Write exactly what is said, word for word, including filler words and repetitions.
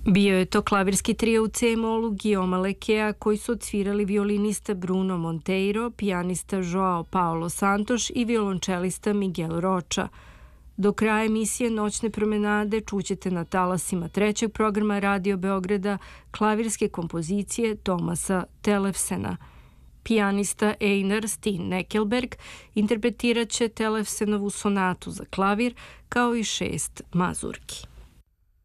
Bio je to klavirski trio u C-molu Guillaume Lekea koji su odsvirali violinista Bruno Monteiro, pijanista Joao Paulo Santos i violončelista Miguel Rocha. Do kraja emisije Noćne promenade čućete na talasima trećeg programa Radio Beograda klavirske kompozicije Tomasa Telefsena. Pijanista Einar Steen Neckelberg interpretirat će Telefsenovu sonatu za klavir kao i šest mazurki.